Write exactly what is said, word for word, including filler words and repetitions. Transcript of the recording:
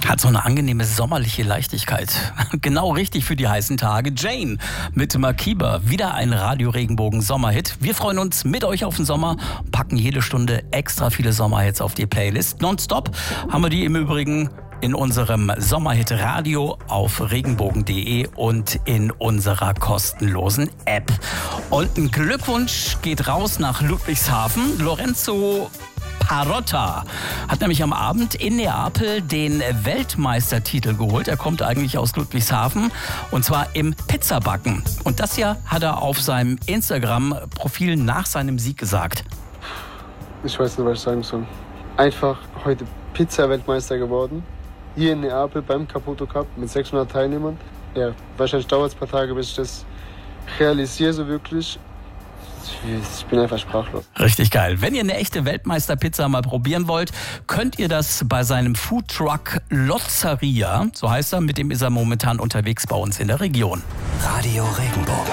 Hat so eine angenehme sommerliche Leichtigkeit. Genau richtig für die heißen Tage. Jane mit Makiba, wieder ein Radio-Regenbogen-Sommerhit. Wir freuen uns mit euch auf den Sommer, packen jede Stunde extra viele Sommerhits auf die Playlist. Nonstop haben wir die im Übrigen in unserem Sommerhit-Radio auf regenbogen punkt de und in unserer kostenlosen App. Und ein Glückwunsch geht raus nach Ludwigshafen. Lorenzo Parotta hat nämlich am Abend in Neapel den Weltmeistertitel geholt. Er kommt eigentlich aus Ludwigshafen und zwar im Pizzabacken. Und das ja hat er auf seinem Instagram-Profil nach seinem Sieg gesagt. Ich weiß nicht, was ich sagen soll. Einfach heute Pizza-Weltmeister geworden. Hier in Neapel beim Caputo Cup mit sechshundert Teilnehmern. Ja, wahrscheinlich dauert es ein paar Tage, bis ich das realisiere so wirklich. Ich bin einfach sprachlos. Richtig geil. Wenn ihr eine echte Weltmeisterpizza mal probieren wollt, könnt ihr das bei seinem Foodtruck Lozzeria, so heißt er, mit dem ist er momentan unterwegs bei uns in der Region. Radio Regenbogen.